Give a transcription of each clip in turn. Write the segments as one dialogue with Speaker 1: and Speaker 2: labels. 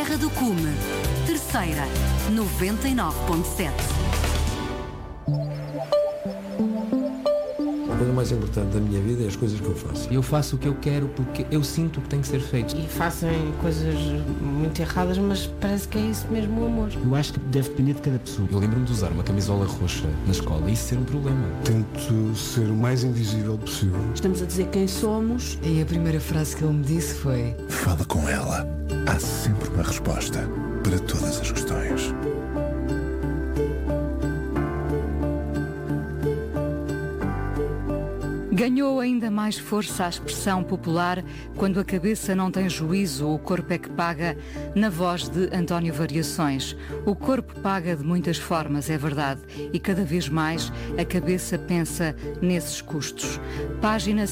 Speaker 1: Serra do Cume. Terceira, 99.7.
Speaker 2: A coisa mais importante da minha vida é as coisas que eu faço.
Speaker 3: Eu faço o que eu quero porque eu sinto que tem que ser feito.
Speaker 4: E fazem coisas muito erradas, mas parece que é isso mesmo o amor.
Speaker 5: Eu acho que deve depender de cada pessoa.
Speaker 3: Eu lembro-me de usar uma camisola roxa na escola e isso ser um problema.
Speaker 6: Tento ser o mais invisível possível.
Speaker 7: Estamos a dizer quem somos.
Speaker 8: E a primeira frase que ele me disse foi:
Speaker 9: fala com ela. Há sempre uma resposta para todas as questões.
Speaker 10: Ganhou ainda mais força a expressão popular "quando a cabeça não tem juízo, o corpo é que paga", na voz de António Variações. O corpo paga de muitas formas, é verdade, e cada vez mais a cabeça pensa nesses custos. Página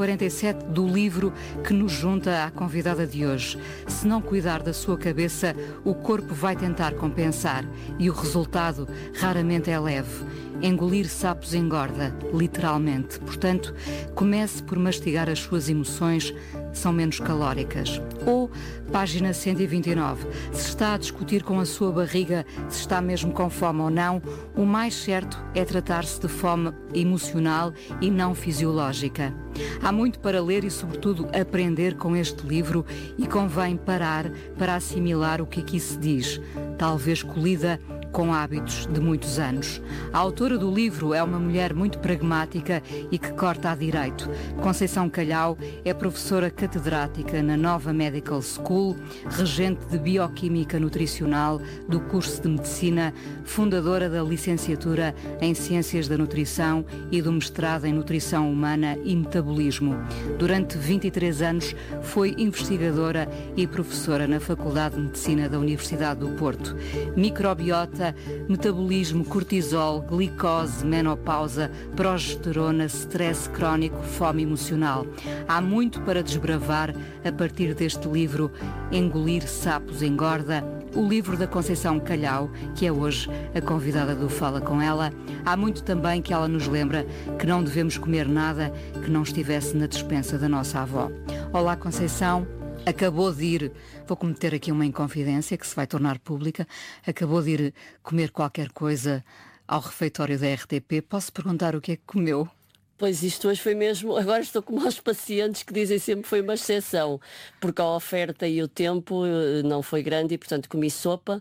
Speaker 10: 147 do livro que nos junta à convidada de hoje. Se não cuidar da sua cabeça, o corpo vai tentar compensar e o resultado raramente é leve. Engolir sapos engorda, literalmente. Portanto, comece por mastigar as suas emoções, são menos calóricas. Ou, página 129, se está a discutir com a sua barriga se está mesmo com fome ou não, o mais certo é tratar-se de fome emocional e não fisiológica. Há muito para ler e, sobretudo, aprender com este livro e convém parar para assimilar o que aqui se diz, talvez colhida com hábitos de muitos anos. A autora do livro é uma mulher muito pragmática e que corta a direito. Conceição Calhau é professora catedrática na Nova Medical School, regente de Bioquímica Nutricional do curso de Medicina, fundadora da licenciatura em Ciências da Nutrição e do mestrado em Nutrição Humana e Metabolismo. Durante 23 anos foi investigadora e professora na Faculdade de Medicina da Universidade do Porto. Microbiota, metabolismo, cortisol, glicose, menopausa, progesterona, stress crónico, fome emocional. Há muito para desbravar a partir deste livro Engolir Sapos Engorda, o livro da Conceição Calhau, que é hoje a convidada do Fala Com Ela. Há muito também que ela nos lembra que não devemos comer nada que não estivesse na despensa da nossa avó. Olá, Conceição. Acabou de ir, vou cometer aqui uma inconfidência que se vai tornar pública, acabou de ir comer qualquer coisa ao refeitório da RTP. Posso perguntar o que é que comeu?
Speaker 11: Pois isto hoje foi mesmo, agora estou como aos pacientes que dizem sempre que foi uma exceção, porque a oferta e o tempo não foi grande e portanto comi sopa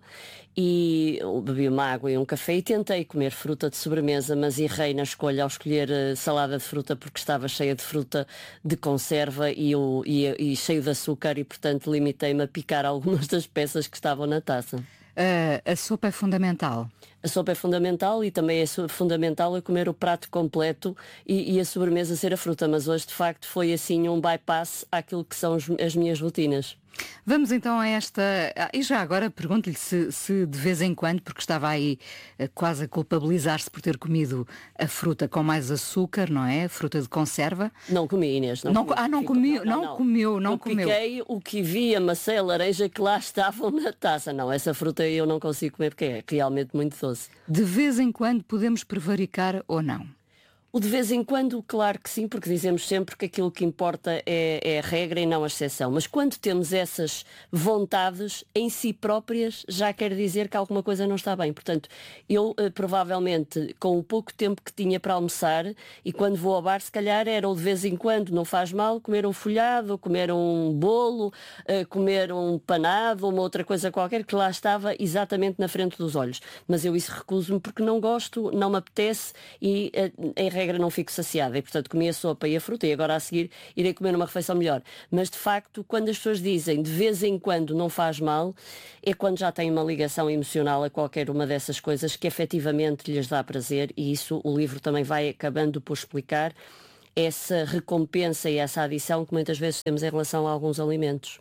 Speaker 11: e bebi uma água e um café e tentei comer fruta de sobremesa, mas errei na escolha ao escolher salada de fruta porque estava cheia de fruta de conserva e cheio de açúcar e portanto limitei-me a picar algumas das peças que estavam na taça.
Speaker 10: A sopa é fundamental.
Speaker 11: A sopa é fundamental e também é fundamental a comer o prato completo e a sobremesa ser a fruta, mas hoje de facto foi assim um bypass àquilo que são as minhas rotinas.
Speaker 10: Vamos então a esta... E já agora pergunto-lhe se de vez em quando, porque estava aí quase a culpabilizar-se por ter comido a fruta com mais açúcar, não é? A fruta de conserva.
Speaker 11: Não comi, Inês.
Speaker 10: Não comeu.
Speaker 11: Eu piquei o kiwi, a maçã e a laranja que lá estavam na taça. Não, essa fruta eu não consigo comer porque é realmente muito doce.
Speaker 10: De vez em quando podemos prevaricar ou não?
Speaker 11: O de vez em quando, claro que sim, porque dizemos sempre que aquilo que importa é a regra e não a exceção. Mas quando temos essas vontades em si próprias, já quer dizer que alguma coisa não está bem. Portanto, eu provavelmente, com o pouco tempo que tinha para almoçar, e quando vou ao bar, se calhar era ou de vez em quando, não faz mal, comer um folhado, comer um bolo, comer um panado, uma outra coisa qualquer, que lá estava exatamente na frente dos olhos. Mas eu isso recuso-me porque não gosto, não me apetece e em regra não fico saciada e portanto comi a sopa e a fruta e agora a seguir irei comer uma refeição melhor. Mas de facto, quando as pessoas dizem de vez em quando não faz mal, é quando já têm uma ligação emocional a qualquer uma dessas coisas que efetivamente lhes dá prazer e isso o livro também vai acabando por explicar essa recompensa e essa adição que muitas vezes temos em relação a alguns alimentos.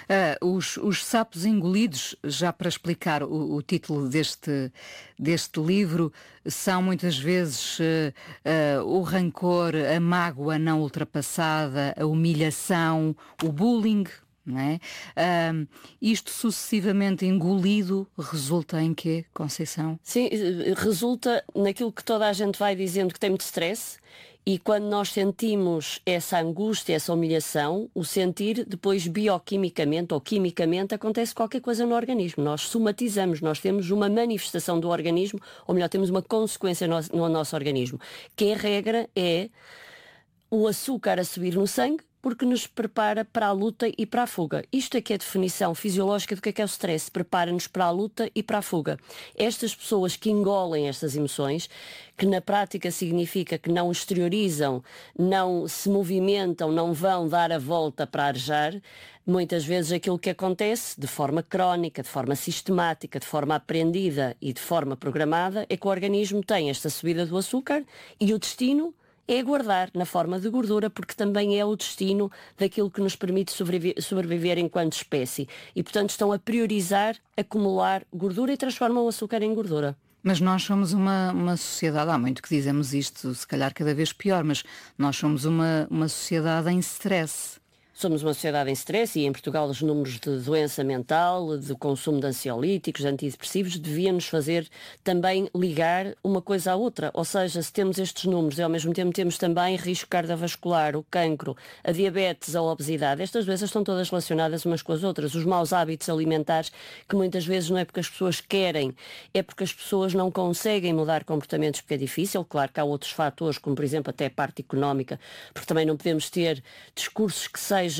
Speaker 10: Os sapos engolidos, já para explicar o título deste livro, são muitas vezes o rancor, a mágoa não ultrapassada, a humilhação, o bullying, não é? Isto sucessivamente engolido resulta em quê, Conceição?
Speaker 11: Sim, resulta naquilo que toda a gente vai dizendo que tem muito stress E quando nós sentimos essa angústia, essa humilhação, o sentir depois bioquimicamente ou quimicamente acontece qualquer coisa no organismo. Nós somatizamos, nós temos uma manifestação do organismo, ou melhor, temos uma consequência no nosso organismo, que a regra é o açúcar a subir no sangue, porque nos prepara para a luta e para a fuga. Isto é que é a definição fisiológica do que é o stress. Prepara-nos para a luta e para a fuga. Estas pessoas que engolem estas emoções, que na prática significa que não exteriorizam, não se movimentam, não vão dar a volta para arejar, muitas vezes aquilo que acontece de forma crónica, de forma sistemática, de forma aprendida e de forma programada, é que o organismo tem esta subida do açúcar e o destino é guardar na forma de gordura, porque também é o destino daquilo que nos permite sobreviver enquanto espécie. E, portanto, estão a priorizar acumular gordura e transformam o açúcar em gordura.
Speaker 10: Mas nós somos uma sociedade, há muito que dizemos isto, se calhar cada vez pior, mas nós somos uma sociedade em stress.
Speaker 11: Somos uma sociedade em stress e em Portugal os números de doença mental, de consumo de ansiolíticos, de antidepressivos, deviam-nos fazer também ligar uma coisa à outra. Ou seja, se temos estes números e ao mesmo tempo temos também risco cardiovascular, o cancro, a diabetes, a obesidade, estas doenças estão todas relacionadas umas com as outras. Os maus hábitos alimentares, que muitas vezes não é porque as pessoas querem, é porque as pessoas não conseguem mudar comportamentos porque é difícil. Claro que há outros fatores, como por exemplo até a parte económica, porque também não podemos ter discursos que sejam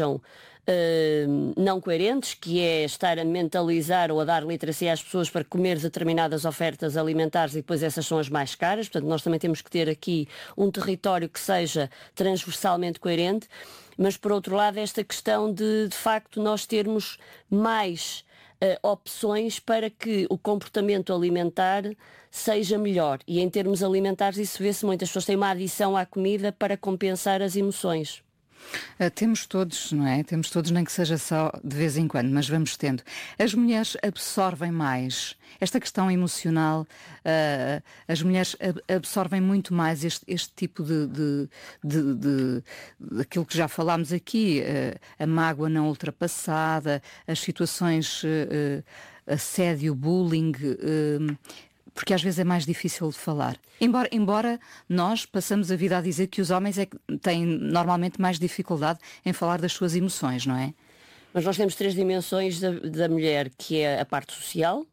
Speaker 11: não coerentes, que é estar a mentalizar ou a dar literacia às pessoas para comer determinadas ofertas alimentares e depois essas são as mais caras. Portanto, nós também temos que ter aqui um território que seja transversalmente coerente, mas por outro lado esta questão de facto nós termos mais opções para que o comportamento alimentar seja melhor. E em termos alimentares isso vê-se, muitas pessoas têm uma adição à comida para compensar as emoções.
Speaker 10: Temos todos, não é? Temos todos, nem que seja só de vez em quando, mas vamos tendo. As mulheres absorvem mais esta questão emocional, as mulheres absorvem muito mais este tipo de aquilo que já falámos aqui, a mágoa não ultrapassada, as situações assédio, bullying, porque às vezes é mais difícil de falar. Embora nós passamos a vida a dizer que os homens é que têm normalmente mais dificuldade em falar das suas emoções, não é?
Speaker 11: Mas nós temos 3 dimensões da mulher, que é a parte social,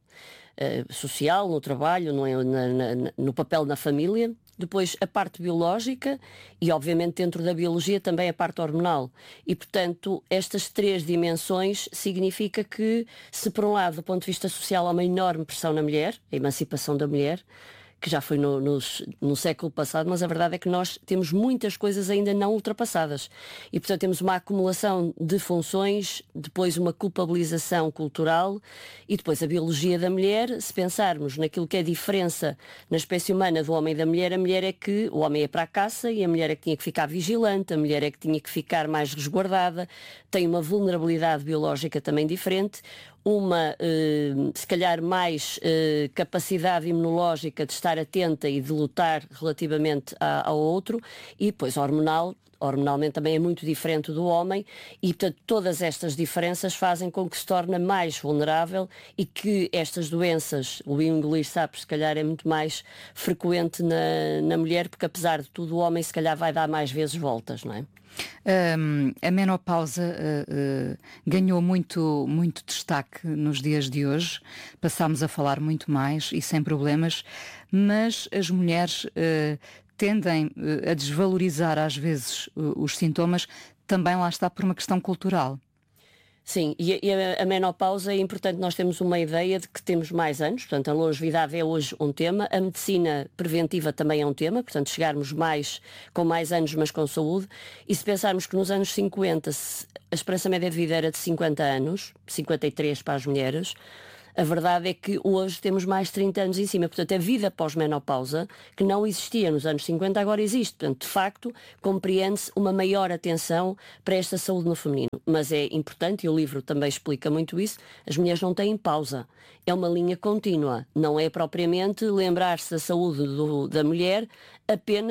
Speaker 11: no trabalho, no papel na família. Depois a parte biológica e, obviamente, dentro da biologia também a parte hormonal. E, portanto, estas 3 dimensões significa que, se por um lado, do ponto de vista social, há uma enorme pressão na mulher, a emancipação da mulher, que já foi no século passado, mas a verdade é que nós temos muitas coisas ainda não ultrapassadas. E, portanto, temos uma acumulação de funções, depois uma culpabilização cultural e depois a biologia da mulher. Se pensarmos naquilo que é a diferença na espécie humana do homem e da mulher, a mulher é que o homem é para a caça e a mulher é que tinha que ficar vigilante, a mulher é que tinha que ficar mais resguardada, tem uma vulnerabilidade biológica também diferente, uma, se calhar, mais capacidade imunológica de estar atenta e de lutar relativamente ao outro, e depois hormonalmente também é muito diferente do homem e, portanto, todas estas diferenças fazem com que se torne mais vulnerável e que estas doenças, o engolir sapos, se calhar é muito mais frequente na mulher, porque apesar de tudo o homem se calhar vai dar mais vezes voltas, não é?
Speaker 10: A menopausa ganhou muito destaque nos dias de hoje, passámos a falar muito mais e sem problemas, mas as mulheres tendem a desvalorizar às vezes os sintomas, também lá está por uma questão cultural.
Speaker 11: Sim, e a menopausa é importante, nós temos uma ideia de que temos mais anos, portanto a longevidade é hoje um tema, a medicina preventiva também é um tema, portanto chegarmos com mais anos mas com saúde, e se pensarmos que nos anos 50 a esperança média de vida era de 50 anos, 53 para as mulheres, a verdade é que hoje temos mais 30 anos em cima. Portanto, a vida pós-menopausa, que não existia nos anos 50, agora existe. Portanto, de facto, compreende-se uma maior atenção para esta saúde no feminino. Mas é importante, e o livro também explica muito isso, as mulheres não têm pausa. É uma linha contínua. Não é propriamente lembrar-se da saúde da mulher apenas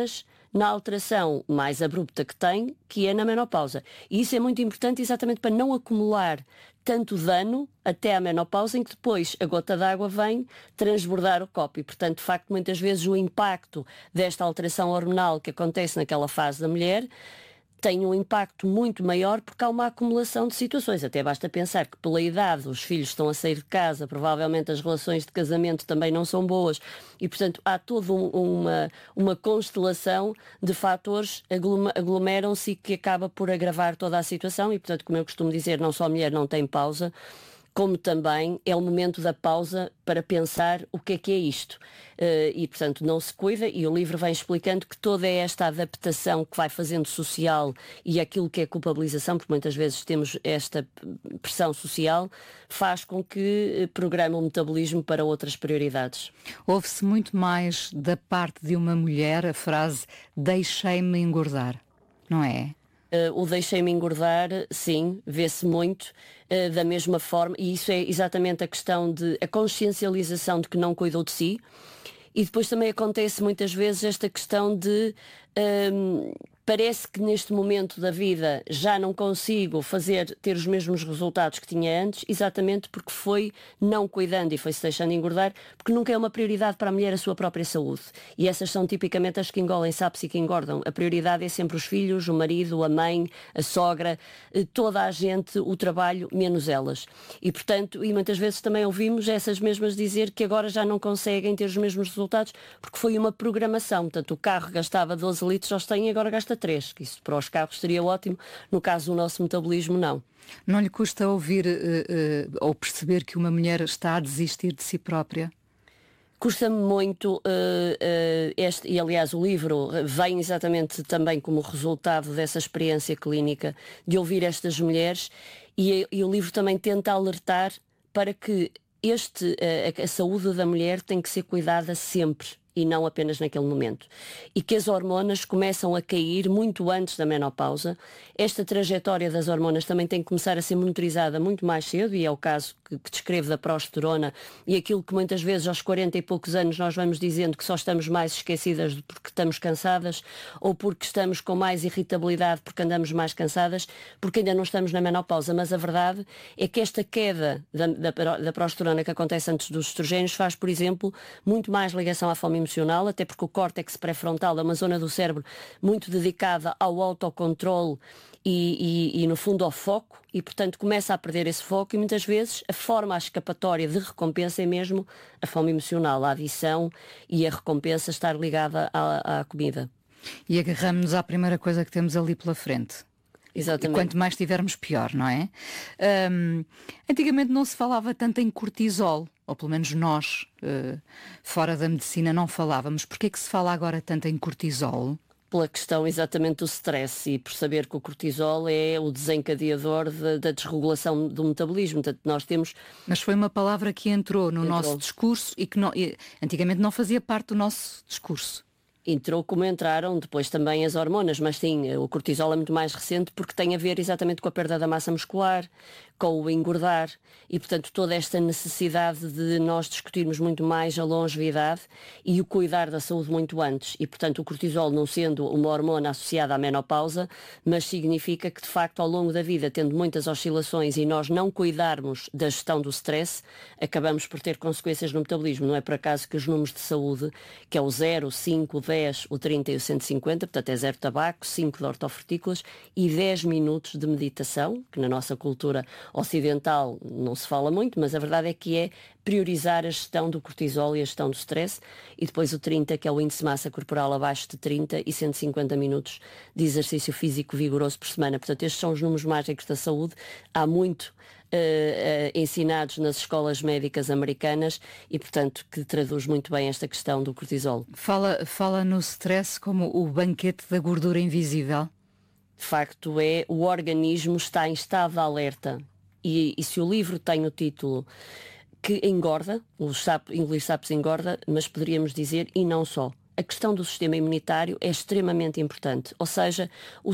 Speaker 11: na alteração mais abrupta que tem, que é na menopausa. E isso é muito importante exatamente para não acumular tanto dano até à menopausa, em que depois a gota d'água vem transbordar o copo. E, portanto, de facto, muitas vezes o impacto desta alteração hormonal que acontece naquela fase da mulher tem um impacto muito maior porque há uma acumulação de situações. Até basta pensar que pela idade os filhos estão a sair de casa, provavelmente as relações de casamento também não são boas e, portanto, há toda uma constelação de fatores aglomeram-se e que acaba por agravar toda a situação e, portanto, como eu costumo dizer, não só a mulher não tem pausa, como também é o momento da pausa para pensar o que é isto. E, portanto, não se cuida, e o livro vem explicando que toda esta adaptação que vai fazendo social e aquilo que é culpabilização, porque muitas vezes temos esta pressão social, faz com que programe o metabolismo para outras prioridades.
Speaker 10: Ouve-se muito mais da parte de uma mulher a frase "deixei-me engordar", não é?
Speaker 11: O deixei-me engordar, sim, vê-se muito, da mesma forma, e isso é exatamente a questão de a consciencialização de que não cuidou de si, e depois também acontece muitas vezes esta questão de parece que neste momento da vida já não consigo ter os mesmos resultados que tinha antes, exatamente porque foi não cuidando e foi-se deixando engordar, porque nunca é uma prioridade para a mulher a sua própria saúde. E essas são tipicamente as que engolem sapos e que engordam. A prioridade é sempre os filhos, o marido, a mãe, a sogra, toda a gente, o trabalho, menos elas. E, portanto, e muitas vezes também ouvimos essas mesmas dizer que agora já não conseguem ter os mesmos resultados porque foi uma programação. Portanto, o carro gastava 12 litros aos 100 e agora gasta 3, que isso para os carros seria ótimo, no caso do nosso metabolismo não.
Speaker 10: Não lhe custa ouvir ou perceber que uma mulher está a desistir de si própria?
Speaker 11: Custa-me muito, e aliás o livro vem exatamente também como resultado dessa experiência clínica, de ouvir estas mulheres, e o livro também tenta alertar para que a saúde da mulher tem que ser cuidada sempre, e não apenas naquele momento. E que as hormonas começam a cair muito antes da menopausa. Esta trajetória das hormonas também tem que começar a ser monitorizada muito mais cedo, e é o caso que descrevo da progesterona, e aquilo que muitas vezes aos 40 e poucos anos nós vamos dizendo que só estamos mais esquecidas porque estamos cansadas, ou porque estamos com mais irritabilidade porque andamos mais cansadas, porque ainda não estamos na menopausa. Mas a verdade é que esta queda da progesterona que acontece antes dos estrogénios faz, por exemplo, muito mais ligação à fome emocional, até porque o córtex pré-frontal é uma zona do cérebro muito dedicada ao autocontrole e no fundo ao foco, e portanto começa a perder esse foco, e muitas vezes a forma escapatória de recompensa é mesmo a fome emocional, a adição e a recompensa estar ligada à comida.
Speaker 10: E agarramos-nos à primeira coisa que temos ali pela frente.
Speaker 11: Exatamente.
Speaker 10: E quanto mais tivermos, pior, não é? Antigamente não se falava tanto em cortisol, ou pelo menos nós, fora da medicina, não falávamos. Porquê é que se fala agora tanto em cortisol?
Speaker 11: Pela questão exatamente do stress, e por saber que o cortisol é o desencadeador da desregulação do metabolismo. Portanto, nós temos...
Speaker 10: Mas foi uma palavra que entrou no nosso discurso e que antigamente não fazia parte do nosso discurso.
Speaker 11: Entrou como entraram depois também as hormonas, mas sim, o cortisol é muito mais recente porque tem a ver exatamente com a perda da massa muscular, com o engordar, e portanto toda esta necessidade de nós discutirmos muito mais a longevidade e o cuidar da saúde muito antes. E portanto o cortisol não sendo uma hormona associada à menopausa, mas significa que de facto ao longo da vida, tendo muitas oscilações e nós não cuidarmos da gestão do stress, acabamos por ter consequências no metabolismo. Não é por acaso que os números de saúde, que é o 0, 5, 10, o 30 e o 150, portanto é 0 tabaco, 5 de hortofrutícolas e 10 minutos de meditação, que na nossa cultura ocidental não se fala muito, mas a verdade é que é priorizar a gestão do cortisol e a gestão do stress, e depois o 30, que é o índice de massa corporal abaixo de 30, e 150 minutos de exercício físico vigoroso por semana. Portanto, estes são os números mágicos da saúde. Há muito ensinados nas escolas médicas americanas e, portanto, que traduz muito bem esta questão do cortisol.
Speaker 10: Fala no stress como o banquete da gordura invisível.
Speaker 11: De facto, o organismo está em estado de alerta. E se o livro tem o título que engorda, engolir sapos engorda, mas poderíamos dizer, e não só. a questão do sistema imunitário é extremamente importante. Ou seja,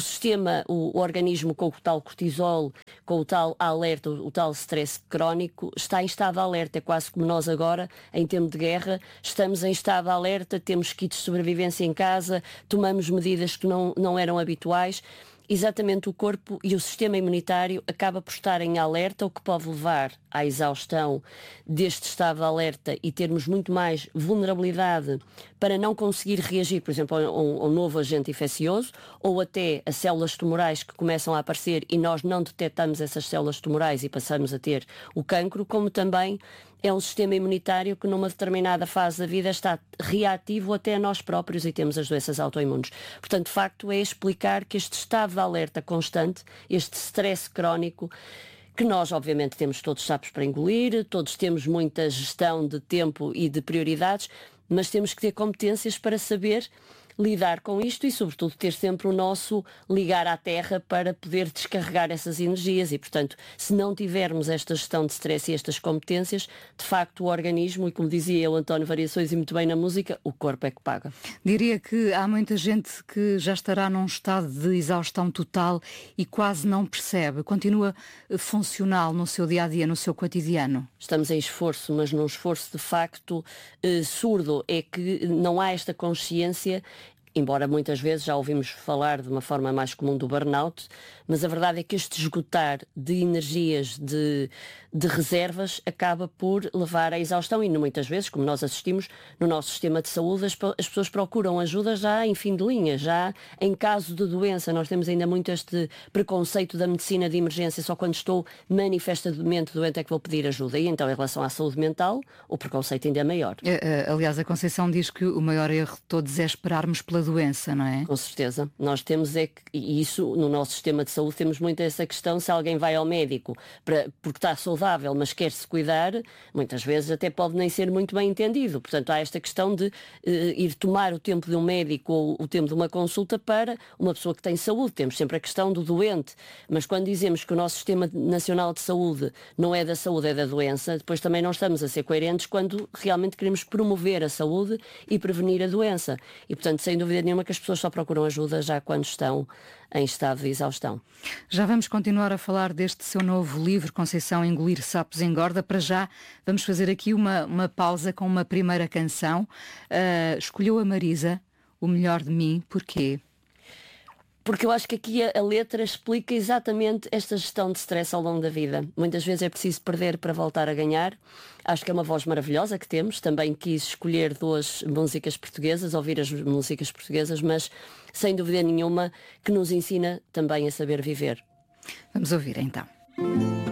Speaker 11: o organismo com o tal cortisol, com o tal alerta, o tal stress crónico, está em estado de alerta. É quase como nós agora, em tempo de guerra, estamos em estado de alerta, temos kits de sobrevivência em casa, tomamos medidas que não eram habituais. Exatamente, o corpo e o sistema imunitário acaba por estar em alerta, o que pode levar à exaustão deste estado de alerta e termos muito mais vulnerabilidade para não conseguir reagir, por exemplo, a um novo agente infeccioso ou até a células tumorais que começam a aparecer e nós não detectamos essas células tumorais e passamos a ter o cancro, como também é um sistema imunitário que numa determinada fase da vida está reativo até a nós próprios e temos as doenças autoimunes. Portanto, de facto, é explicar que este estado de alerta constante, este stress crónico, que nós obviamente temos todos sapos para engolir, todos temos muita gestão de tempo e de prioridades, mas temos que ter competências para saber lidar com isto e, sobretudo, ter sempre o nosso ligar à terra para poder descarregar essas energias e, portanto, se não tivermos esta gestão de stress e estas competências, de facto o organismo, e como dizia o António Variações e muito bem na música, o corpo é que paga.
Speaker 10: Diria que há muita gente que já estará num estado de exaustão total e quase não percebe, continua funcional no seu dia-a-dia, no seu cotidiano.
Speaker 11: Estamos em esforço, mas num esforço de facto surdo, é que não há esta consciência. Embora muitas vezes já ouvimos falar de uma forma mais comum do burnout, mas a verdade é que este esgotar de energias, de reservas, acaba por levar à exaustão e muitas vezes, como nós assistimos no nosso sistema de saúde, as pessoas procuram ajuda já em fim de linha, já em caso de doença. Nós temos ainda muito este preconceito da medicina de emergência, só quando estou manifestamente doente é que vou pedir ajuda. E então, em relação à saúde mental, o preconceito ainda é maior.
Speaker 10: Aliás, a Conceição diz que o maior erro de todos é esperarmos pela doença, não é?
Speaker 11: Com certeza. Nós temos e isso no nosso sistema de saúde temos muito essa questão, se alguém vai ao médico porque está saudável, mas quer-se cuidar, muitas vezes até pode nem ser muito bem entendido. Portanto, há esta questão de ir tomar o tempo de um médico ou o tempo de uma consulta para uma pessoa que tem saúde. Temos sempre a questão do doente, mas quando dizemos que o nosso Sistema Nacional de Saúde não é da saúde, é da doença, depois também não estamos a ser coerentes quando realmente queremos promover a saúde e prevenir a doença. E, portanto, sem dúvida nenhuma que as pessoas só procuram ajuda já quando estão em estado de exaustão.
Speaker 10: Já vamos continuar a falar deste seu novo livro, Conceição, Engolir Sapos Engorda. Para já vamos fazer aqui uma pausa com uma primeira canção. Escolheu a Marisa, O Melhor de Mim, porquê?
Speaker 11: Porque eu acho que aqui a letra explica exatamente esta gestão de stress ao longo da vida. Muitas vezes é preciso perder para voltar a ganhar. Acho que é uma voz maravilhosa que temos. Também quis escolher 2 músicas portuguesas, ouvir as músicas portuguesas, mas sem dúvida nenhuma que nos ensina também a saber viver.
Speaker 10: Vamos ouvir então.